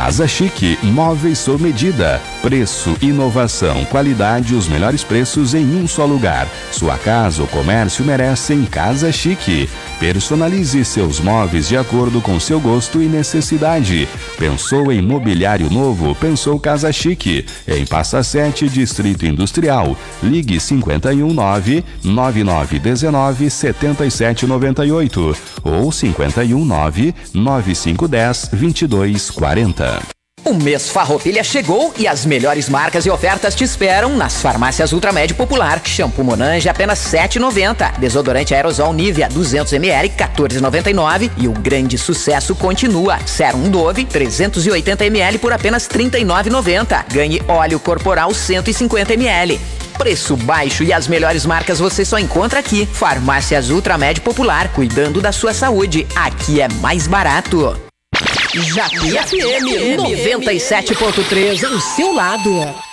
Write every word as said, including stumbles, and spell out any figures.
Casa Chique, móveis sob medida. Preço, inovação, qualidade, os melhores preços em um só lugar. Sua casa ou comércio merecem Casa Chique. Personalize seus móveis de acordo com seu gosto e necessidade. Pensou em mobiliário novo? Pensou Casa Chique. Em Passa Sete, Distrito Industrial. Ligue cinco um nove, nove nove um nove, sete sete nove oito ou cinco um nove, nove cinco um zero, dois dois quatro zero. O mês Farroupilha chegou e as melhores marcas e ofertas te esperam nas farmácias Ultramed Popular. Shampoo Monange apenas sete reais e noventa centavos. Desodorante Aerosol Nivea duzentos mililitros, quatorze reais e noventa e nove centavos. E o grande sucesso continua. Serum Dove trezentos e oitenta mililitros por apenas trinta e nove reais e noventa centavos. Ganhe óleo corporal cento e cinquenta mililitros. Preço baixo e as melhores marcas você só encontra aqui. Farmácias Ultramed Popular, cuidando da sua saúde. Aqui é mais barato. Japi F M noventa e sete ponto três, ao seu lado.